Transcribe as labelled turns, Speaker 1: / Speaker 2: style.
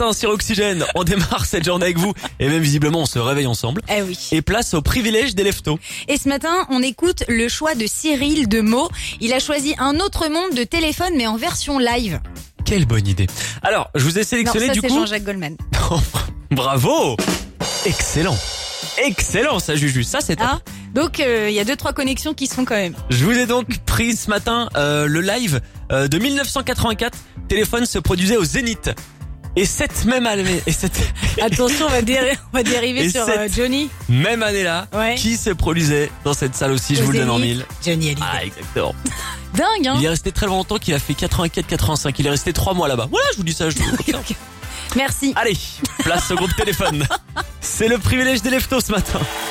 Speaker 1: matin sur Oxygène. On démarre cette journée avec vous. Et même visiblement, on se réveille ensemble.
Speaker 2: Eh oui.
Speaker 1: Et place au privilège des leftos.
Speaker 2: Et ce matin, on écoute le choix de Cyril de Meaux. Il a choisi un autre monde de téléphone, mais en version live.
Speaker 1: Quelle bonne idée. Alors, je vous ai
Speaker 2: Non,
Speaker 1: sélectionné
Speaker 2: ça
Speaker 1: du
Speaker 2: c'est
Speaker 1: coup.
Speaker 2: Jean-Jacques Goldman.
Speaker 1: Bravo. Excellent. Excellent, ça Juju. Ça c'est top.
Speaker 2: Ah, donc il y a 2-3 connexions qui se font quand même.
Speaker 1: Je vous ai donc pris ce matin le live de 1984. Téléphone se produisait au Zénith. Et cette même année,
Speaker 2: Attention, on va dériver
Speaker 1: Et
Speaker 2: sur
Speaker 1: cette-
Speaker 2: Johnny.
Speaker 1: même année-là,
Speaker 2: Ouais.
Speaker 1: qui se produisait dans cette salle aussi, je
Speaker 2: Au
Speaker 1: vous le donne en
Speaker 2: Zénith.
Speaker 1: mille.
Speaker 2: Johnny Hallyday.
Speaker 1: Ah, exactement.
Speaker 2: Dingue, hein.
Speaker 1: Il est resté très longtemps qu'il a fait 84-85. Il est resté 3 mois là-bas. Voilà, je vous dis ça.
Speaker 2: Merci.
Speaker 1: Allez, place au groupe téléphone. C'est le privilège des leftos ce matin.